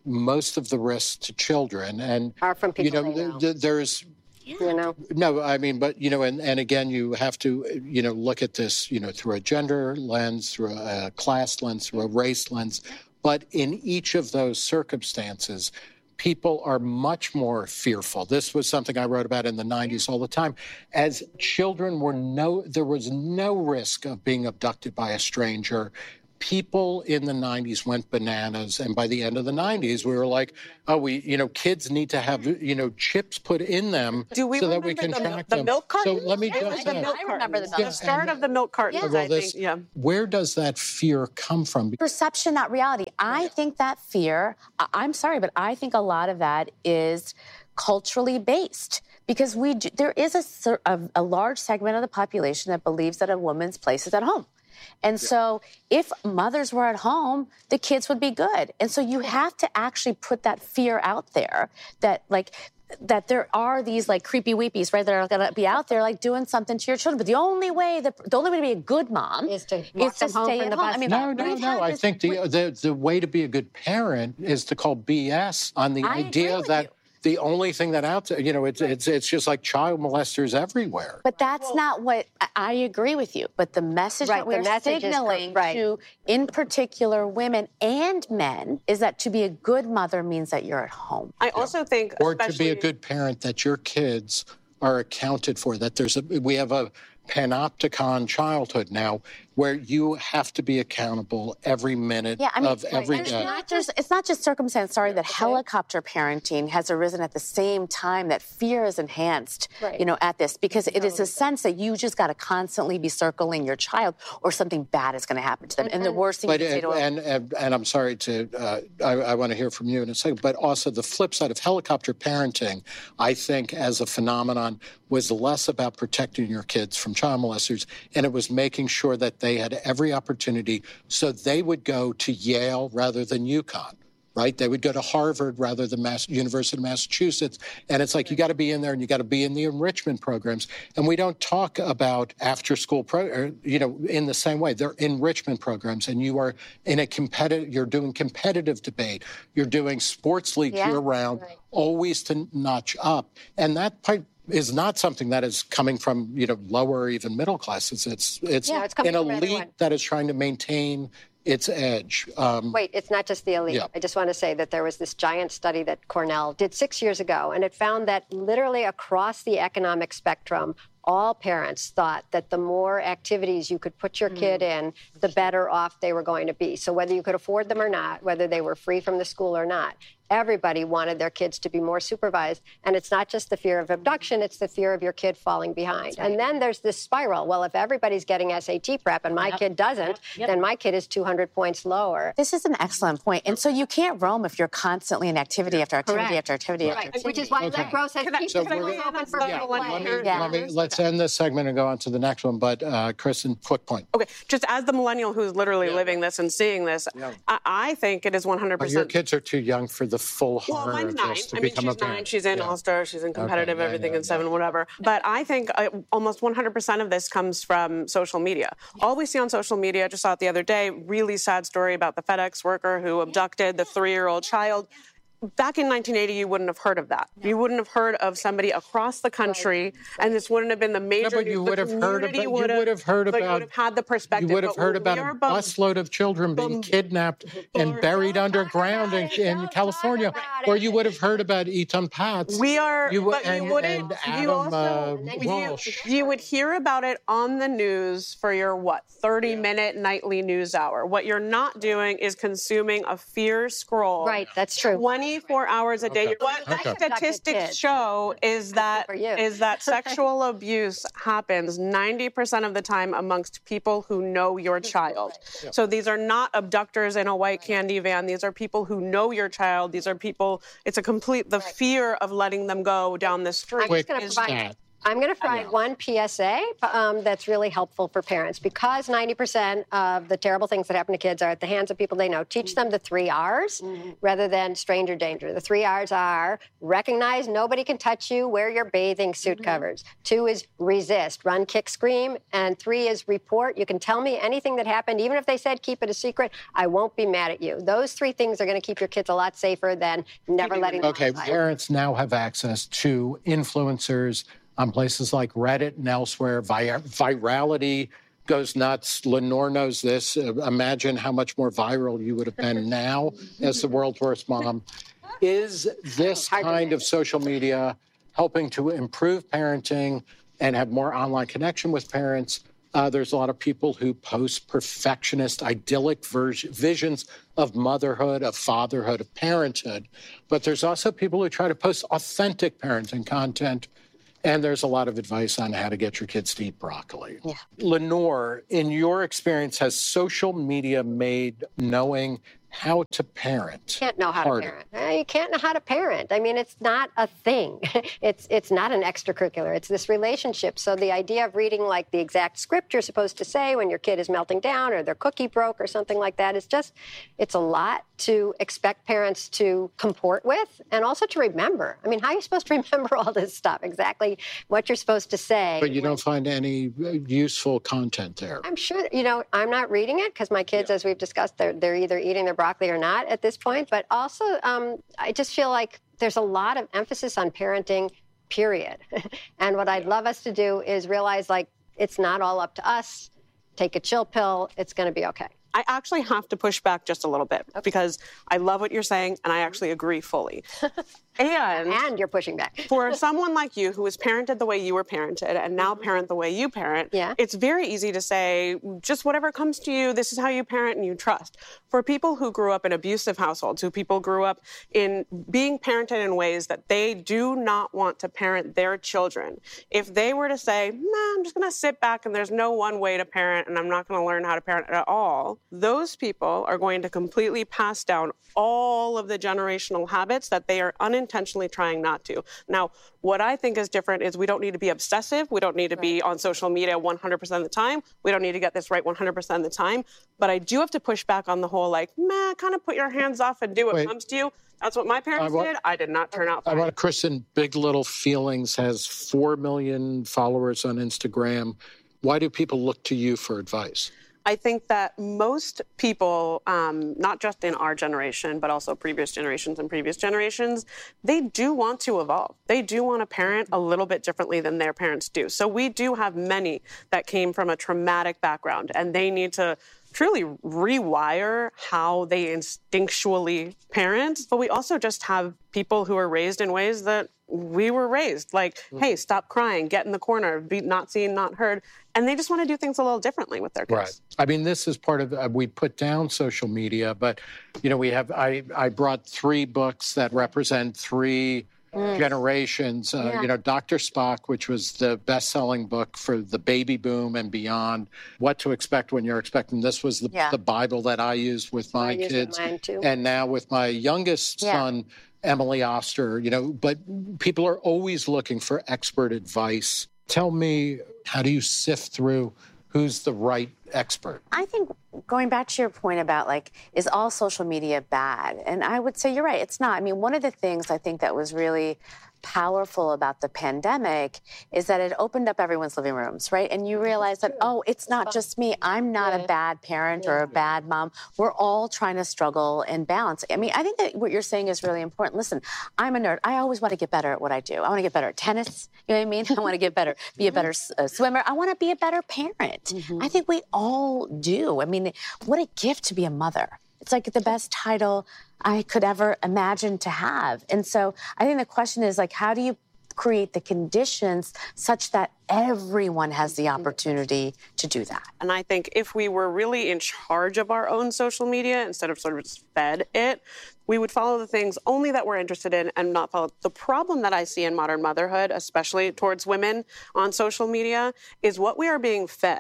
most of the risks to children and are from people they know. There's You know? No, I mean, but, and again, you have to, look at this, through a gender lens, through a class lens, through a race lens. But in each of those circumstances, people are much more fearful. This was something I wrote about in the 90s all the time. As children there was no risk of being abducted by a stranger. People in the 90s went bananas. And by the end of the 90s, we were like, kids need to have, chips put in them so that we can track them. The milk carton? So let me just say, I remember the start of the milk carton, I think. Yeah. Where does that fear come from? Perception, not reality. I think that fear, I'm sorry, but I think a lot of that is culturally based. Because there is a large segment of the population that believes that a woman's place is at home. And so if mothers were at home, the kids would be good. And so you have to actually put that fear out there that there are these creepy weepies, right, that are going to be out there doing something to your children. But the only way to be a good mom is to stay at home. I mean, no. I think the way to be a good parent is to call BS on the idea that the only thing that out there, it's just like child molesters everywhere. But that's not what I agree with you. But the message that we're signaling to, in particular, women and men, is that to be a good mother means that you're at home. I also think, or to be a good parent, that your kids are accounted for. That we have a panopticon childhood now where you have to be accountable every minute of every day. It's not just circumstance, that helicopter parenting has arisen at the same time that fear is enhanced, at this, because it is a sense that you just got to constantly be circling your child or something bad is going to happen to them. And the worst thing you can say to them. And I'm sorry I want to hear from you in a second, but also the flip side of helicopter parenting, I think as a phenomenon, was less about protecting your kids from child molesters, and it was making sure that they had every opportunity, so they would go to Yale rather than UConn, right? They would go to Harvard rather than University of Massachusetts. And it's like, you got to be in there and you got to be in the enrichment programs. And we don't talk about after-school, in the same way. They're enrichment programs, and you are in you're doing competitive debate. You're doing sports league year-round, always to notch up. And that is not something that is coming from, lower or even middle classes. It's an elite that is trying to maintain its edge. Wait, it's not just the elite. Yeah. I just want to say that there was this giant study that Cornell did 6 years ago, and it found that literally across the economic spectrum, all parents thought that the more activities you could put your kid in, the better off they were going to be. So whether you could afford them or not, whether they were free from the school or not, everybody wanted their kids to be more supervised. And it's not just the fear of abduction, it's the fear of your kid falling behind. Right. And then there's this spiral. Well, if everybody's getting SAT prep and my kid doesn't, then my kid is 200 points lower. This is an excellent point. And so you can't roam if you're constantly in activity after activity after activity after activity. Which is why Leg Grow says keep open for play. Let's end this segment and go on to the next one. But Kristen, quick point. Okay, just as the millennial who's literally living this and seeing this, I think it is 100%. Your kids are too young for the full horror. Well, mine's 9. She's 9. She's in All-Star. She's in competitive everything in 7, whatever. But I think almost 100% of this comes from social media. All we see on social media, I just saw it the other day, really sad story about the FedEx worker who abducted the 3-year-old child. Back in 1980, you wouldn't have heard of that. No. You wouldn't have heard of somebody across the country, and this wouldn't have been the major. No, but you would have heard about. You would have heard about. You would have had the perspective. You would have heard about a busload of children being kidnapped and buried underground in California, or you would have heard about Eton Patz. We are. You would hear about it on the news for your 30-minute nightly news hour. What you're not doing is consuming a fear scroll. Right, that's true. 24 hours a day. What statistics show is that sexual abuse happens 90% of the time amongst people who know your child. Right. So these are not abductors in a white candy van. These are people who know your child. These are people, it's the fear of letting them go down the street. I'm going to provide one PSA that's really helpful for parents. Because 90% of the terrible things that happen to kids are at the hands of people they know, teach them the 3 R's rather than stranger danger. The 3 R's are recognize nobody can touch you, wear your bathing suit covers. 2 is resist, run, kick, scream. And 3 is report. You can tell me anything that happened. Even if they said keep it a secret, I won't be mad at you. Those 3 things are going to keep your kids a lot safer than never letting them outside. Parents now have access to influencers on places like Reddit and elsewhere. Virality goes nuts. Lenore knows this. Imagine how much more viral you would have been now as the world's worst mom. Is this kind of social media helping to improve parenting and have more online connection with parents? There's a lot of people who post perfectionist, idyllic visions of motherhood, of fatherhood, of parenthood. But there's also people who try to post authentic parenting content. And there's a lot of advice on how to get your kids to eat broccoli. Yeah. Lenore, in your experience, has social media made knowing how to parent can't know how harder? To parent. You can't know how to parent. I mean, it's not a thing. It's not an extracurricular. It's this relationship. So the idea of reading like the exact script you're supposed to say when your kid is melting down or their cookie broke or something like that is just, it's a lot to expect parents to comport with and also to remember. I mean, how are you supposed to remember all this stuff? Exactly what you're supposed to say. But you don't find any useful content there. I'm sure, I'm not reading it because my kids, as we've discussed, they're either eating their broccoli or not at this point. But also, I just feel like there's a lot of emphasis on parenting, period. And what I'd love us to do is realize, like, it's not all up to us. Take a chill pill. It's going to be okay. I actually have to push back just a little bit because I love what you're saying and I actually agree fully. And you're pushing back. For someone like you who was parented the way you were parented and now parent the way you parent, it's very easy to say, just whatever comes to you, this is how you parent and you trust. For people who grew up in abusive households, who people grew up in being parented in ways that they do not want to parent their children, if they were to say, I'm just going to sit back and there's no one way to parent and I'm not going to learn how to parent at all, those people are going to completely pass down all of the generational habits that they are unintentionally trying not to. Now, what I think is different is we don't need to be obsessive. We don't need to be on social media 100% of the time. We don't need to get this right 100% of the time. But I do have to push back on the whole, kind of put your hands off and do what comes to you. That's what my parents did. I did not turn out fine. I want Kristen, Big Little Feelings has 4 million followers on Instagram. Why do people look to you for advice? I think that most people, not just in our generation, but also previous generations and previous generations, they do want to evolve. They do want to parent a little bit differently than their parents do. So we do have many that came from a traumatic background, and they need to truly rewire how they instinctually parent. But we also just have people who are raised in ways that we were raised, like, hey, stop crying, get in the corner, be not seen, not heard. And they just want to do things a little differently with their kids. Right. I mean, this is part of, we put down social media, but, we have, I brought 3 books that represent 3 generations. Dr. Spock, which was the best-selling book for the baby boom and beyond, What to Expect When You're Expecting. This was the Bible that I used with my kids. Mine too. And now with my youngest son, Emily Oster, but people are always looking for expert advice. Tell me, how do you sift through who's the right expert? I think going back to your point about, is all social media bad? And I would say you're right, it's not. I mean, one of the things I think that was really powerful about the pandemic is that it opened up everyone's living rooms, right? And you realize that, it's not just me. I'm not a bad parent or a bad mom. We're all trying to struggle and balance. I mean, I think that what you're saying is really important. Listen, I'm a nerd. I always want to get better at what I do. I want to get better at tennis. You know what I mean? I want to get better, be a better swimmer. I want to be a better parent. I think we all do. I mean, what a gift to be a mother. It's like the best title I could ever imagine to have. And so I think the question is, how do you create the conditions such that everyone has the opportunity to do that? And I think if we were really in charge of our own social media instead of sort of just fed it, we would follow the things only that we're interested in and not follow. The problem that I see in modern motherhood, especially towards women on social media, is what we are being fed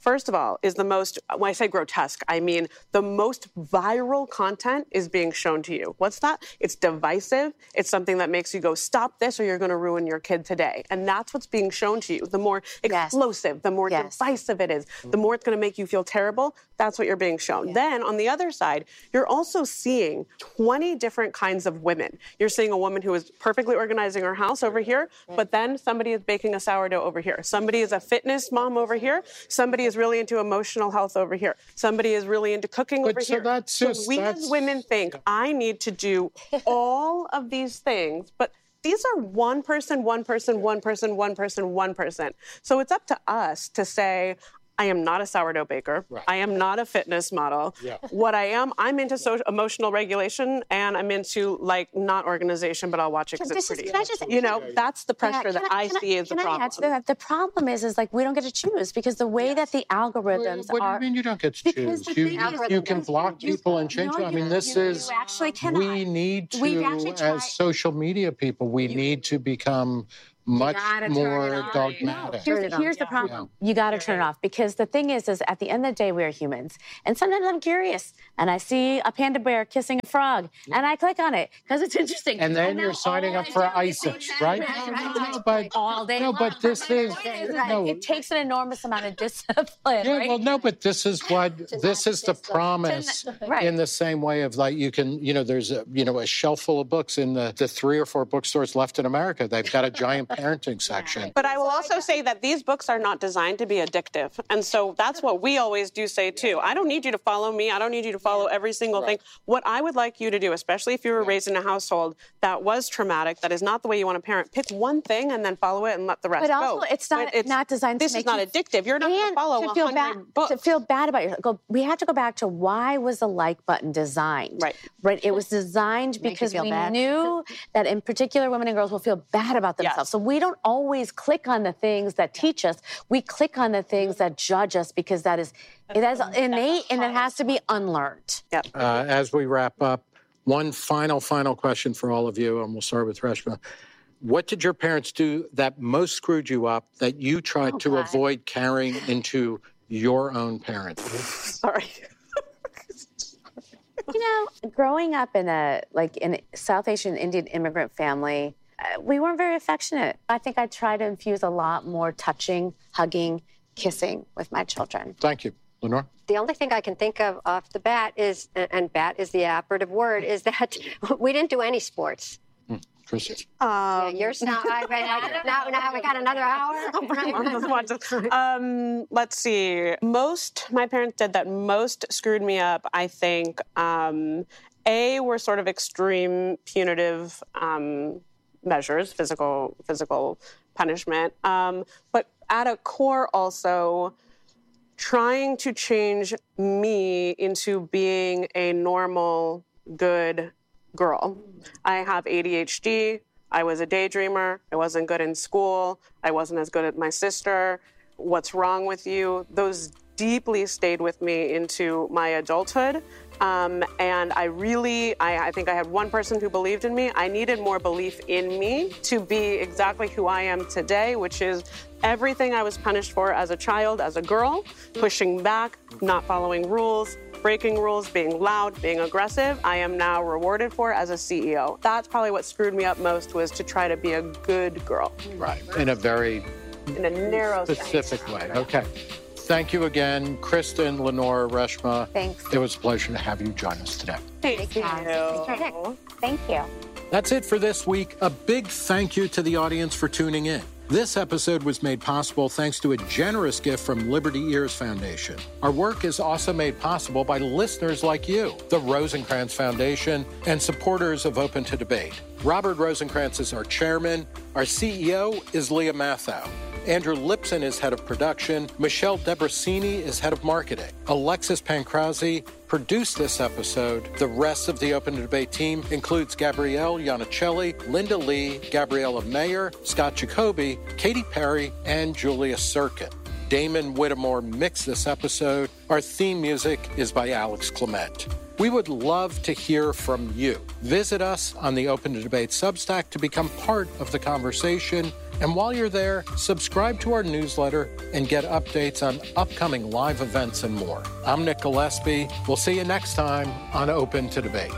first of all, is the most, when I say grotesque, I mean the most viral content is being shown to you. What's that? It's divisive. It's something that makes you go, stop this or you're going to ruin your kid today. And that's what's being shown to you. The more explosive, the more divisive it is, the more it's going to make you feel terrible. That's what you're being shown. Then on the other side, you're also seeing 20 different kinds of women. You're seeing a woman who is perfectly organizing her house over here, but then somebody is baking a sourdough over here. Somebody is a fitness mom over here. Somebody is really into emotional health over here. Somebody is really into cooking over here. So we as women think, I need to do all of these things, but these are one person, one person, one person, one person, one person. So it's up to us to say, I am not a sourdough baker. Right. I am not a fitness model. Yeah. What I am, I'm into emotional regulation, and I'm into, like, not organization, but I'll watch it because it's pretty. That's the pressure that I see as the problem. The problem is like, we don't get to choose because the way that the algorithms are... What do you mean you don't get to choose? You can block people and change it. I mean, this is... You actually cannot. We need to, as social media people, we need to become much more dogmatic. Here's the problem. Yeah. You got to turn it off because the thing is at the end of the day, we are humans. And sometimes I'm curious and I see a panda bear kissing a frog and I click on it because it's interesting. And then you're signing up for ISIS, right? All day long. But this is... It takes an enormous amount of discipline, right? Well, no, but this is the promise in the same way of, like, you can, there's a shelf full of books in the 3 or 4 bookstores left in America. They've got a giant parenting section. But I will also say that these books are not designed to be addictive. And so that's what we always do say, too. I don't need you to follow me. I don't need you to follow every single thing. What I would like you to do, especially if you were raised in a household that was traumatic, that is not the way you want to parent, pick one thing and then follow it and let the rest go. But also, it's not designed to make This is not addictive. You're not going to follow 100 books. To feel bad about yourself. We have to go back to why was the like button designed? Right. It was designed because we knew that in particular women and girls will feel bad about themselves. So we don't always click on the things that teach us. We click on the things that judge us because that is innate and it has to be unlearned. Yep. As we wrap up, one final question for all of you, and we'll start with Reshma. What did your parents do that most screwed you up that you tried to avoid carrying into your own parenting? Sorry. Growing up in a South Asian Indian immigrant family, we weren't very affectionate. I think I try to infuse a lot more touching, hugging, kissing with my children. Thank you. Lenore? The only thing I can think of off the bat is, and bat is the operative word, is that we didn't do any sports. Chrissy? Yours now. Now we got another hour. Let's see. My parents did that most screwed me up, I think, were sort of extreme punitive measures, physical punishment, but at a core also trying to change me into being a normal, good girl. I have ADHD. I was a daydreamer. I wasn't good in school. I wasn't as good as my sister. What's wrong with you? Those deeply stayed with me into my adulthood. And I think I had one person who believed in me. I needed more belief in me to be exactly who I am today, which is everything I was punished for as a child, as a girl, pushing back, not following rules, breaking rules, being loud, being aggressive, I am now rewarded for as a CEO. That's probably what screwed me up most, was to try to be a good girl. Right, in a narrow specific way. Okay. Thank you again, Kristen, Lenore, Reshma. Thanks. It was a pleasure to have you join us today. Thank you. Thank you. That's it for this week. A big thank you to the audience for tuning in. This episode was made possible thanks to a generous gift from Liberty Ears Foundation. Our work is also made possible by listeners like you, the Rosencrantz Foundation, and supporters of Open to Debate. Robert Rosencrantz is our chairman. Our CEO is Leah Mathau. Andrew Lipson is head of production. Michelle Debrasini is head of marketing. Alexis Pancrazzi produced this episode. The rest of the Open to Debate team includes Gabrielle Iannicelli, Linda Lee, Gabriella Mayer, Scott Jacoby, Katy Perry, and Julia Sirkin. Damon Whittemore mixed this episode. Our theme music is by Alex Clement. We would love to hear from you. Visit us on the Open to Debate Substack to become part of the conversation And while you're there, subscribe to our newsletter and get updates on upcoming live events and more. I'm Nick Gillespie. We'll see you next time on Open to Debate.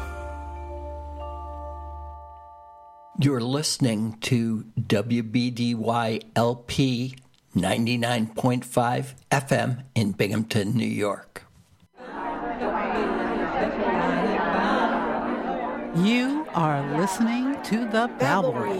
You're listening to WBDY LP 99.5 FM in Binghamton, New York. You are listening to the Babblery.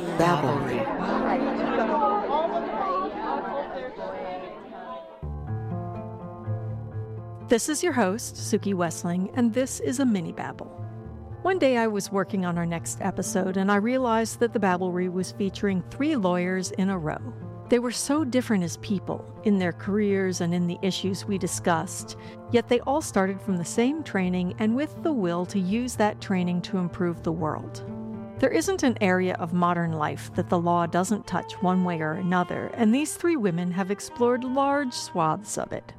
This is your host, Suki Wessling, and this is a mini babble. One day I was working on our next episode, and I realized that the Babblery was featuring 3 lawyers in a row. They were so different as people, in their careers and in the issues we discussed, yet they all started from the same training and with the will to use that training to improve the world. There isn't an area of modern life that the law doesn't touch one way or another, and these 3 women have explored large swaths of it.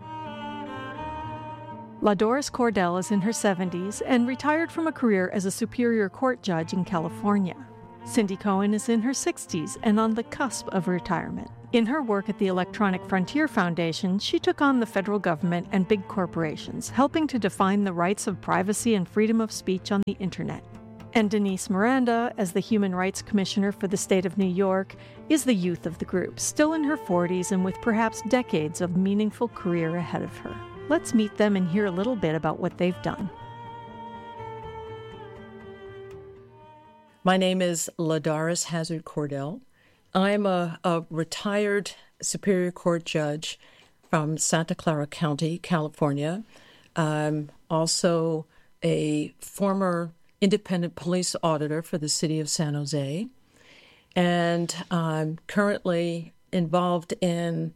LaDoris Cordell is in her 70s and retired from a career as a Superior Court judge in California. Cindy Cohen is in her 60s and on the cusp of retirement. In her work at the Electronic Frontier Foundation, she took on the federal government and big corporations, helping to define the rights of privacy and freedom of speech on the internet. And Denise Miranda, as the Human Rights Commissioner for the state of New York, is the youth of the group, still in her 40s and with perhaps decades of meaningful career ahead of her. Let's meet them and hear a little bit about what they've done. My name is LaDoris Hazard Cordell. I'm a retired Superior Court judge from Santa Clara County, California. I'm also a former independent police auditor for the city of San Jose. And I'm currently involved in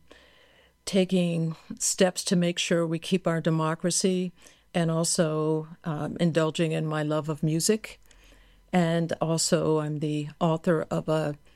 taking steps to make sure we keep our democracy, and also indulging in my love of music. And also I'm the author of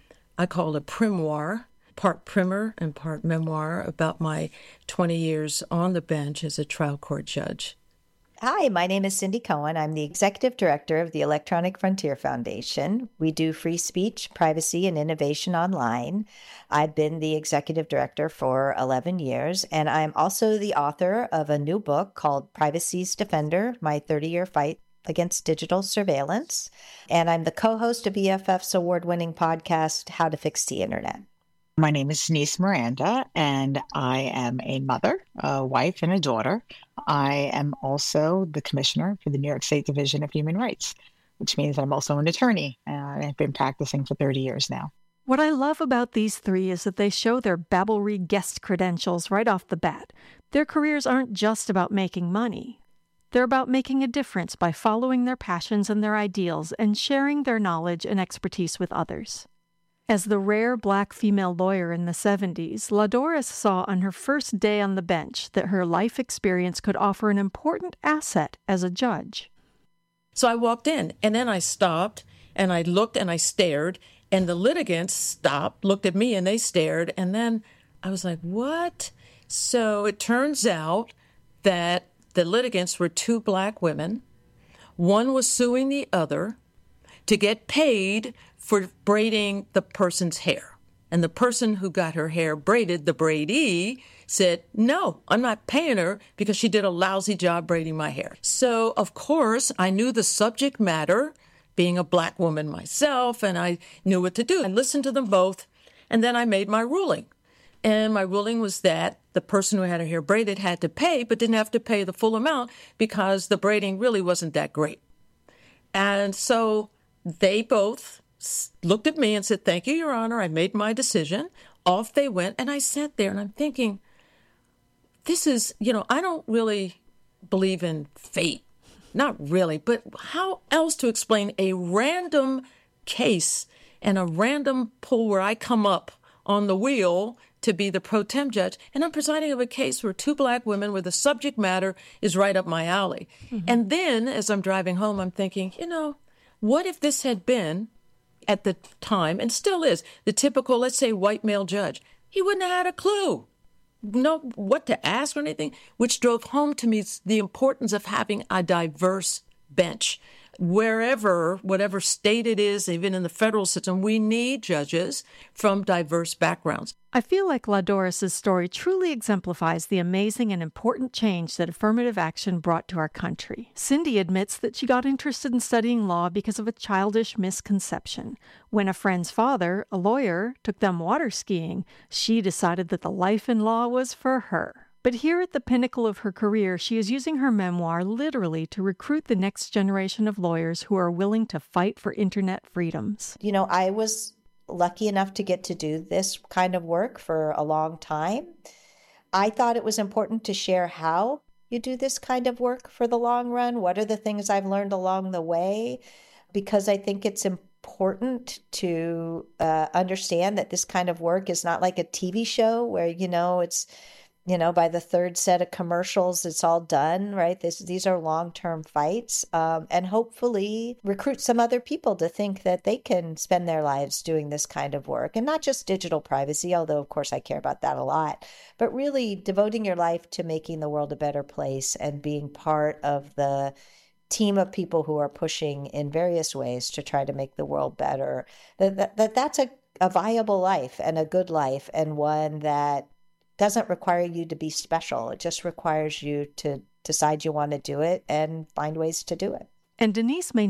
I call it a primoire, part primer and part memoir, about my 20 years on the bench as a trial court judge. Hi, my name is Cindy Cohen. I'm the Executive Director of the Electronic Frontier Foundation. We do free speech, privacy, and innovation online. I've been the Executive Director for 11 years, and I'm also the author of a new book called Privacy's Defender, My 30-Year Fight Against Digital Surveillance. And I'm the co-host of EFF's award-winning podcast, How to Fix the Internet. My name is Denise Miranda, and I am a mother, a wife, and a daughter. I am also the commissioner for the New York State Division of Human Rights, which means I'm also an attorney, and I've been practicing for 30 years now. What I love about these 3 is that they show their Babblery guest credentials right off the bat. Their careers aren't just about making money. They're about making a difference by following their passions and their ideals and sharing their knowledge and expertise with others. As the rare Black female lawyer in the 70s, LaDoris saw on her first day on the bench that her life experience could offer an important asset as a judge. So I walked in, and then I stopped, and I looked, and I stared, and the litigants stopped, looked at me, and they stared, and then I was like, what? So it turns out that the litigants were 2 Black women. One was suing the other to get paid for braiding the person's hair. And the person who got her hair braided, the braidee, said, no, I'm not paying her because she did a lousy job braiding my hair. So, of course, I knew the subject matter, being a Black woman myself, and I knew what to do. I listened to them both, and then I made my ruling. And my ruling was that the person who had her hair braided had to pay, but didn't have to pay the full amount because the braiding really wasn't that great. And so they both looked at me and said, thank you, Your Honor. I made my decision. Off they went. And I sat there and I'm thinking, this is, I don't really believe in fate. Not really. But how else to explain a random case and a random pull where I come up on the wheel to be the pro tem judge, and I'm presiding over a case where 2 Black women where the subject matter is right up my alley. Mm-hmm. And then as I'm driving home, I'm thinking, what if this had been at the time, and still is, the typical, let's say, white male judge? He wouldn't have had a clue, know what to ask or anything, which drove home to me the importance of having a diverse bench. whatever state it is, even in the federal system, we need judges from diverse backgrounds. I feel like La Doris's story truly exemplifies the amazing and important change that affirmative action brought to our country. Cindy admits that she got interested in studying law because of a childish misconception. When a friend's father, a lawyer, took them water skiing, she decided that the life in law was for her. But here at the pinnacle of her career, she is using her memoir literally to recruit the next generation of lawyers who are willing to fight for internet freedoms. You know, I was lucky enough to get to do this kind of work for a long time. I thought it was important to share how you do this kind of work for the long run. What are the things I've learned along the way? Because I think it's important to understand that this kind of work is not like a TV show where, it's, by the third set of commercials, it's all done, right? These are long-term fights, and hopefully recruit some other people to think that they can spend their lives doing this kind of work, and not just digital privacy, although of course I care about that a lot, but really devoting your life to making the world a better place and being part of the team of people who are pushing in various ways to try to make the world better. That's a viable life and a good life, and one that doesn't require you to be special. It just requires you to decide you want to do it and find ways to do it. And Denise may